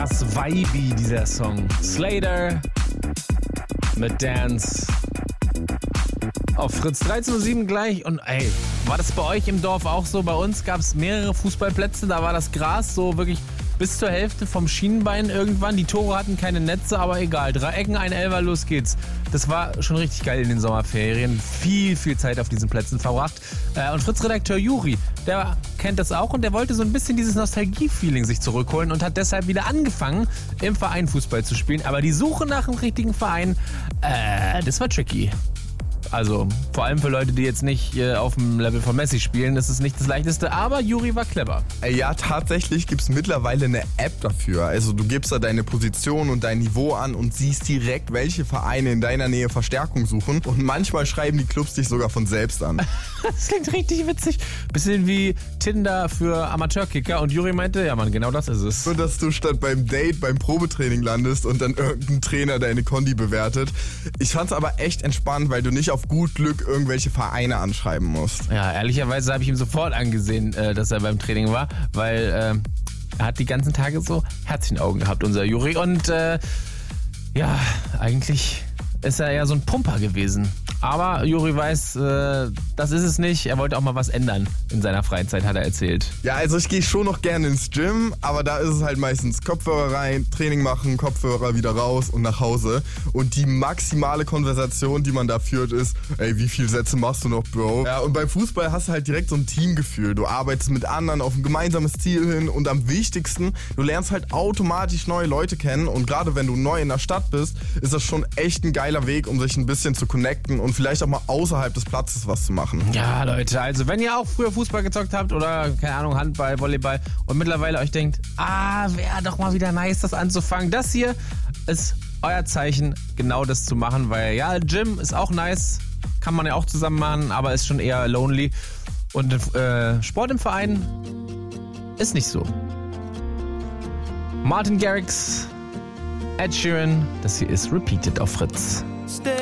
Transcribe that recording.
krass vibey, dieser Song. Slater mit Dance. Auf Fritz 13.07 Uhr gleich. Und ey, war das bei euch im Dorf auch so? Bei uns gab es mehrere Fußballplätze, da war das Gras so wirklich bis zur Hälfte vom Schienenbein irgendwann. Die Tore hatten keine Netze, aber egal. 3 Ecken, ein Elfer, los geht's. Das war schon richtig geil in den Sommerferien. Viel Zeit auf diesen Plätzen verbracht. Und Fritz-Redakteur Juri, der kennt das auch und der wollte so ein bisschen dieses Nostalgie-Feeling sich zurückholen und hat deshalb wieder angefangen, im Verein Fußball zu spielen. Aber die Suche nach einem richtigen Verein, das war tricky. Also vor allem für Leute, die jetzt nicht auf dem Level von Messi spielen, ist es nicht das Leichteste, aber Juri war clever. Ja, tatsächlich gibt es mittlerweile eine App dafür. Also du gibst da deine Position und dein Niveau an und siehst direkt, welche Vereine in deiner Nähe Verstärkung suchen. Und manchmal schreiben die Clubs dich sogar von selbst an. Das klingt richtig witzig. Bisschen wie Tinder für Amateurkicker. Und Juri meinte, ja Mann, genau das ist es. Nur, dass du statt beim Date beim Probetraining landest und dann irgendein Trainer deine Kondi bewertet. Ich fand's aber echt entspannt, weil du nicht auf gut Glück irgendwelche Vereine anschreiben musst. Ja, ehrlicherweise habe ich ihm sofort angesehen, dass er beim Training war, weil er hat die ganzen Tage so Herzchenaugen gehabt, unser Juri. Und ja, eigentlich ist er ja so ein Pumper gewesen. Aber Juri weiß, das ist es nicht. Er wollte auch mal was ändern in seiner Freizeit, hat er erzählt. Ja, also ich gehe schon noch gerne ins Gym, aber da ist es halt meistens Kopfhörer rein, Training machen, Kopfhörer wieder raus und nach Hause. Und die maximale Konversation, die man da führt, ist, ey, wie viele Sätze machst du noch, Bro? Ja, und beim Fußball hast du halt direkt so ein Teamgefühl. Du arbeitest mit anderen auf ein gemeinsames Ziel hin und am wichtigsten, du lernst halt automatisch neue Leute kennen. Und gerade wenn du neu in der Stadt bist, ist das schon echt ein geiler Weg, um sich ein bisschen zu connecten und vielleicht auch mal außerhalb des Platzes was zu machen. Ja, Leute, also wenn ihr auch früher Fußball gezockt habt oder, keine Ahnung, Handball, Volleyball und mittlerweile euch denkt, wäre doch mal wieder nice, das anzufangen. Das hier ist euer Zeichen, genau das zu machen, weil ja, Gym ist auch nice, kann man ja auch zusammen machen, aber ist schon eher lonely. Und Sport im Verein ist nicht so. Martin Garrix, Ed Sheeran, das hier ist Repeated auf Fritz.